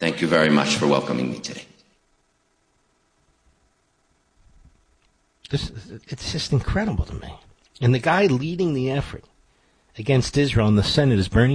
Thank you very much for welcoming me today. It's just incredible to me. And the guy leading the effort against Israel in the Senate is Bernie